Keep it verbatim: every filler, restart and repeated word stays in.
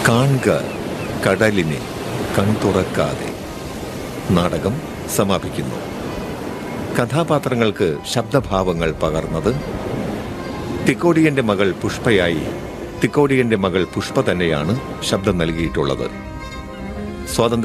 കാൺക കടലിനെ കൺതുറക്കാതെ നാടകം സമാപിക്കുന്നു. കഥാപാത്രങ്ങൾക്ക് ശബ്ദഭാവങ്ങൾ പകർന്നത് തിക്കോടിയന്റെ മകൾ പുഷ്പയായി തിക്കോടിയന്റെ മകൾ പുഷ്പ തന്നെയാണ് ശബ്ദം നൽകിയിട്ടുള്ളത്. സ്വാതന്ത്ര്യ